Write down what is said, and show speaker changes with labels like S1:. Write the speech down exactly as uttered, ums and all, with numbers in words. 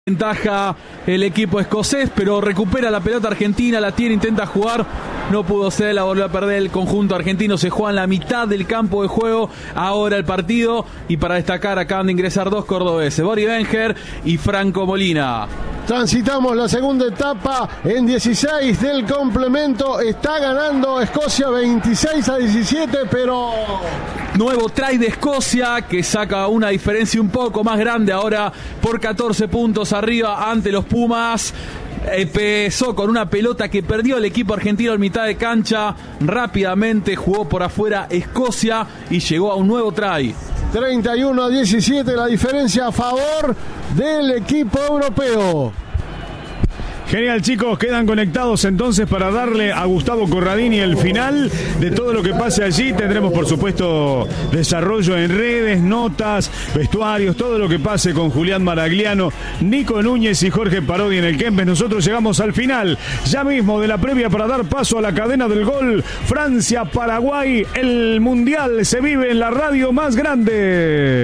S1: Ventaja el equipo escocés, pero recupera la pelota argentina, la tiene, intenta jugar, no pudo ser, la volvió a perder el conjunto argentino. Se juega en la mitad del campo de juego ahora el partido, y para destacar acaban de ingresar dos cordobeses, Bori Benger y Franco Molina.
S2: Transitamos la segunda etapa en dieciséis del complemento. Está ganando Escocia veintiséis a diecisiete, pero...
S1: Nuevo try de Escocia que saca una diferencia un poco más grande ahora por catorce puntos arriba ante los Pumas. Empezó con una pelota que perdió el equipo argentino en mitad de cancha. Rápidamente jugó por afuera Escocia y llegó a un nuevo try.
S2: treinta y uno a diecisiete la diferencia a favor del equipo europeo.
S3: Genial, chicos, quedan conectados entonces para darle a Gustavo Corradini el final de todo lo que pase allí. Tendremos, por supuesto, desarrollo en redes, notas, vestuarios, todo lo que pase con Julián Maragliano, Nico Núñez y Jorge Parodi en el Kempes. Nosotros llegamos al final, ya mismo, de la previa para dar paso a la cadena del gol. Francia-Paraguay, el Mundial se vive en la radio más grande.